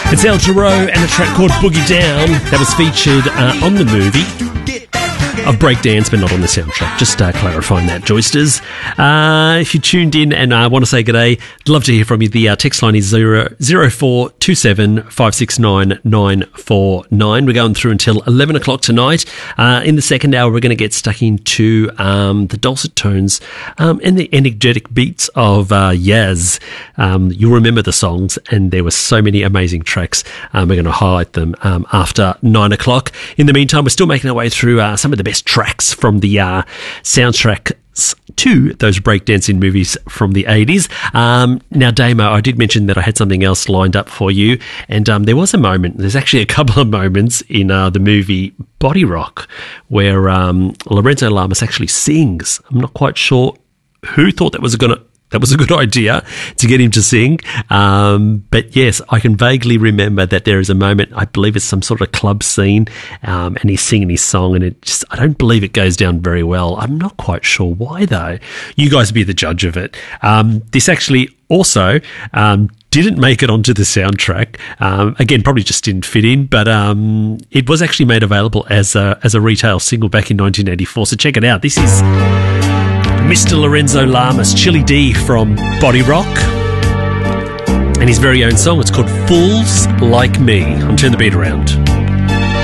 It's El Giro and a track called Boogie Down that was featured on the movie of Breakdance, but not on the soundtrack. Just clarifying that, Joysters. If you tuned in and want to say g'day, I'd love to hear from you. The text line is 0427 569 949. We're going through until 11 o'clock tonight. In the second hour, we're going to get stuck into the dulcet tones and the energetic beats of Yaz. You'll remember the songs, and there were so many amazing tracks. We're going to highlight them after 9 o'clock. In the meantime, we're still making our way through some of the best tracks from the soundtracks to those breakdancing movies from the 80s. Now, Damo, I did mention that I had something else lined up for you, and there was a moment, there's actually a couple of moments in the movie Body Rock where Lorenzo Lamas actually sings. I'm not quite sure who thought that was a good idea to get him to sing. But yes, I can vaguely remember that there is a moment, I believe it's some sort of club scene, and he's singing his song, and I don't believe it goes down very well. I'm not quite sure why though. You guys be the judge of it. This actually also didn't make it onto the soundtrack. Again, probably just didn't fit in, but it was actually made available as a retail single back in 1984. So check it out. This is Mr. Lorenzo Lamas, Chili D from Body Rock, and his very own song. It's called Fools Like Me. I'm turning the beat around.